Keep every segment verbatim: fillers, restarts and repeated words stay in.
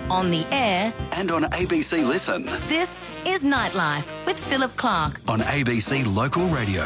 on the air and on A B C Listen. This is Nightlife with Philip Clark on A B C Local Radio.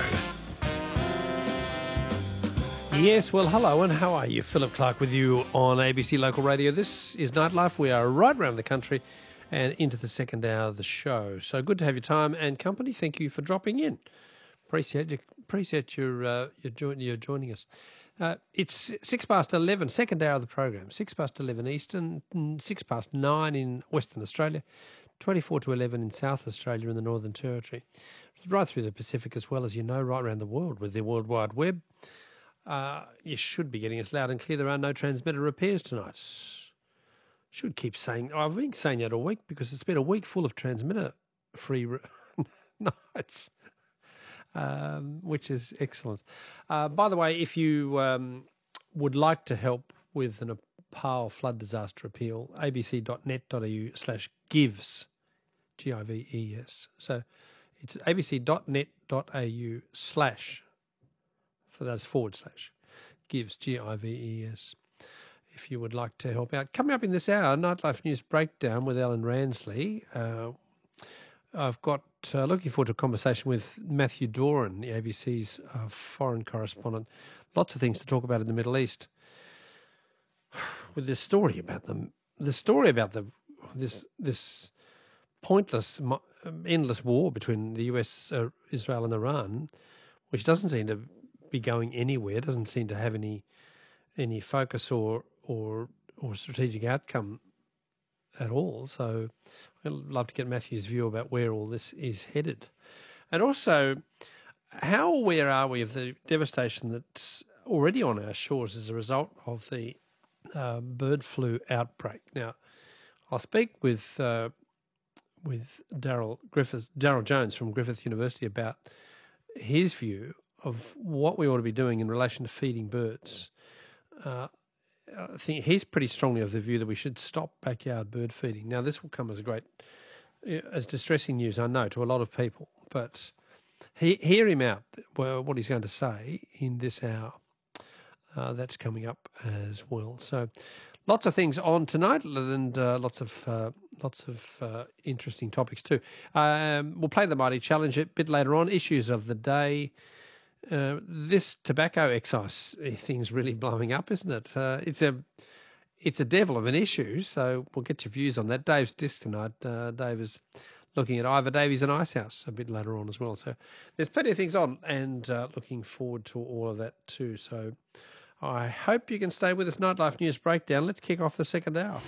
Yes, well, hello and how are you? Philip Clark with you on A B C Local Radio. This is Nightlife. We are right around the country and into the second hour of the show. So good to have your time and company. Thank you for dropping in. Appreciate you. Appreciate your uh, your, join, your joining us. Uh, it's six past eleven, second hour of the program. Six past eleven Eastern, six past nine in Western Australia, twenty-four to eleven in South Australia and the Northern Territory, right through the Pacific as well as you know, right around the world with the World Wide Web. Uh, you should be getting us loud and clear. There are no transmitter repairs tonight. Should keep saying, I've been saying that all week because it's been a week full of transmitter-free re- nights. Um, which is excellent. Uh, by the way, if you um, would like to help with an Nepal flood disaster appeal, abc.net.au slash gives, G I V E S. So it's abc.net.au slash, for those forward slash, gives, G I V E S, if you would like to help out. Coming up in this hour, Nightlife News Breakdown with Alan Ransley. Uh, I've got uh, looking forward to a conversation with Matthew Doran, the A B C's uh, foreign correspondent. Lots of things to talk about in the Middle East. With this story about them, the story about the this this pointless, endless war between the U S, uh, Israel, and Iran, which doesn't seem to be going anywhere, doesn't seem to have any any focus or or or strategic outcome at all. So I'd love to get Matthew's view about where all this is headed. And also, how aware are we of the devastation that's already on our shores as a result of the uh, bird flu outbreak? Now, I'll speak with uh, with Daryl Griffiths, Daryl Jones from Griffith University about his view of what we ought to be doing in relation to feeding birds. Uh, I think he's pretty strongly of the view that we should stop backyard bird feeding. Now, this will come as a great, as distressing news, I know, to a lot of people, but he, hear him out, well, what he's going to say in this hour. Uh, that's coming up as well. So, lots of things on tonight, and uh, lots of uh, lots of uh, interesting topics too. Um, we'll play the Mighty Challenge a bit later on. Issues of the day. Uh, this tobacco excise thing's really blowing up, isn't it? Uh, it's a it's a devil of an issue, so we'll get your views on that. Dave's disc tonight. Uh, Dave is looking at Ivor Davies and Icehouse a bit later on as well. So there's plenty of things on, and uh, looking forward to all of that too. So I hope you can stay with us. Nightlife News Breakdown. Let's kick off the second hour.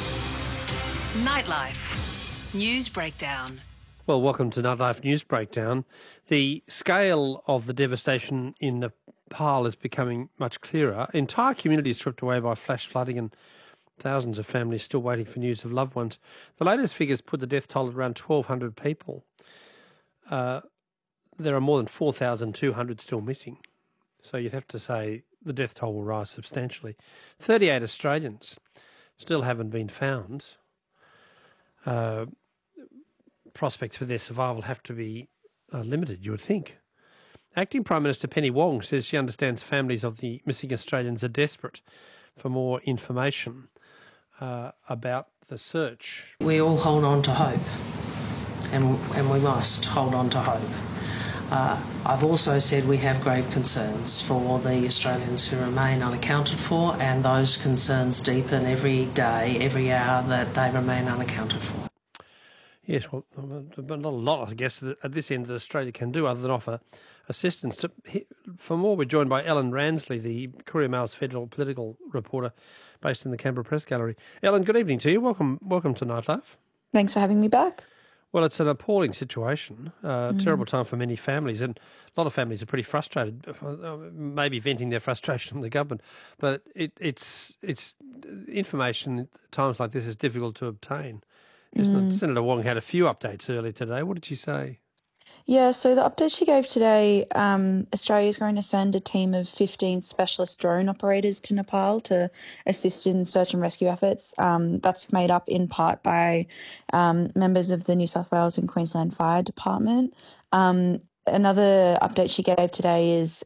Nightlife News Breakdown. Well, welcome to Nightlife News Breakdown. The scale of the devastation in Nepal is becoming much clearer. Entire communities stripped away by flash flooding and thousands of families still waiting for news of loved ones. The latest figures put the death toll at around twelve hundred people. Uh, there are more than four thousand two hundred still missing. So you'd have to say the death toll will rise substantially. thirty-eight Australians still haven't been found. Uh, prospects for their survival have to be uh, limited, you would think. Acting Prime Minister Penny Wong says she understands families of the missing Australians are desperate for more information uh, about the search. We all hold on to hope, and, and we must hold on to hope. Uh, I've also said we have great concerns for the Australians who remain unaccounted for, and those concerns deepen every day, every hour that they remain unaccounted for. Yes, well, but not a lot, I guess, at this end that Australia can do other than offer assistance. For more, we're joined by Ellen Ransley, the Courier Mail's federal political reporter based in the Canberra Press Gallery. Ellen, good evening to you. Welcome welcome to Nightlife. Thanks for having me back. Well, it's an appalling situation, uh, Mm. terrible time for many families, and a lot of families are pretty frustrated, uh, maybe venting their frustration on the government. But it, it's it's information at times like this is difficult to obtain. Isn't it? Senator Wong had a few updates earlier today. What did she say? Yeah, so the update she gave today, um, Australia is going to send a team of fifteen specialist drone operators to Nepal to assist in search and rescue efforts. Um, that's made up in part by um, members of the New South Wales and Queensland Fire Department. Um, Another update she gave today is